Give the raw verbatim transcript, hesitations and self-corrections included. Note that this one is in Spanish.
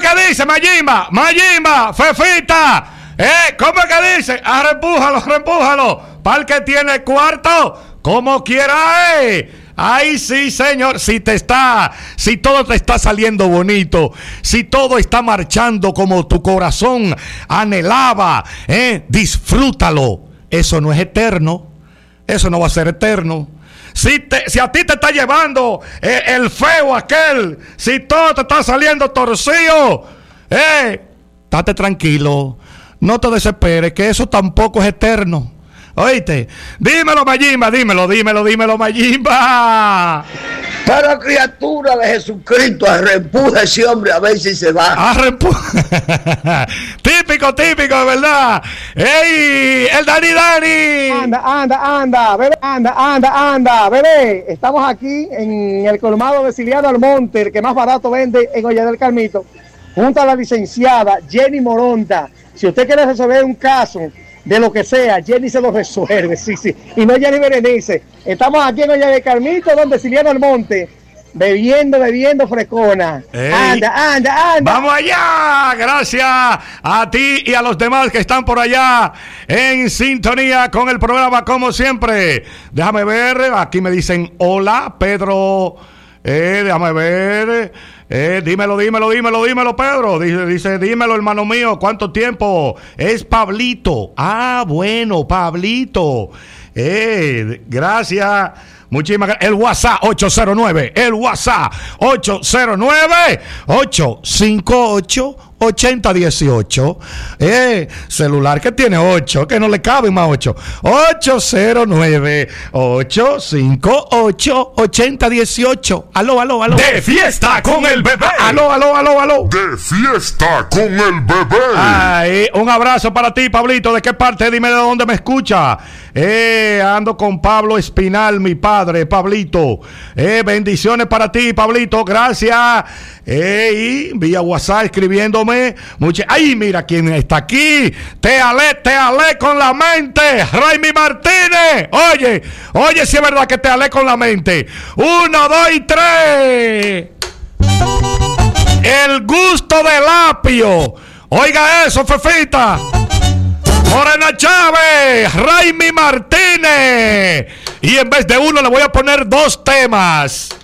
que dice, Mayimba? Mayimba, Fefita. ¿Eh? ¿Cómo es que dice? Arrempújalo, arrempújalo. Para el que tiene cuarto, como quiera, eh. Ay, sí, señor, si te está, si todo te está saliendo bonito, si todo está marchando como tu corazón anhelaba, eh, disfrútalo. Eso no es eterno, eso no va a ser eterno. Si, te, si a ti te está llevando eh, el feo aquel, si todo te está saliendo torcido, eh, estate tranquilo, no te desesperes, que eso tampoco es eterno. Oíste, dímelo, Mayimba, dímelo, dímelo, dímelo, Mayimba. Para criatura de Jesucristo, arrempuja ese hombre a ver si se va. Arrempuja. Típico, típico, de verdad. ¡Ey! ¡El Dani Dani! Anda, anda, anda, bebé, anda, anda, anda, bebé. Estamos aquí en el colmado de Ciliano Almonte, el que más barato vende en Olla del Carmito, junto a la licenciada Jenny Moronta. Si usted quiere resolver un caso de lo que sea, Jenny se lo resuelve, sí, sí, y no Jenny Berenice. Estamos aquí en Olla del Carmito, donde Ciliano Almonte, bebiendo, bebiendo frescona. Ey. Anda, anda, anda. ¡Vamos allá! Gracias a ti y a los demás que están por allá en sintonía con el programa, como siempre. Déjame ver, aquí me dicen hola, Pedro. Eh, déjame ver. Eh, dímelo, dímelo, dímelo, dímelo, Pedro. Dice, dice, dímelo, hermano mío, ¿cuánto tiempo? Es Pablito. Ah, bueno, Pablito. Eh, gracias. Muchísimas gracias. El WhatsApp ocho cero nueve, el WhatsApp ocho cero nueve, ocho cinco ocho, ocho cero uno ocho. Eh, celular que tiene ocho, que no le cabe más ocho. ocho cero nueve, ocho cinco ocho, ocho cero uno ocho. Aló, aló, aló. De fiesta con el bebé. Aló, aló, aló, aló. De fiesta con el bebé. Ay, un abrazo para ti, Pablito. ¿De qué parte? Dime de dónde me escucha. Eh, ando con Pablo Espinal, mi padre, Pablito. Eh, bendiciones para ti, Pablito. Gracias. Eh, y vía WhatsApp escribiéndome. Mucha... Ay, mira quién está aquí. Te alé, te alé con la mente. Raimi Martínez. Oye, oye, si es verdad que te alé con la mente. Uno, dos y tres. El gusto del apio. Oiga eso, Fefita. Morena Chávez, Raimi Martínez. Y en vez de uno le voy a poner dos temas.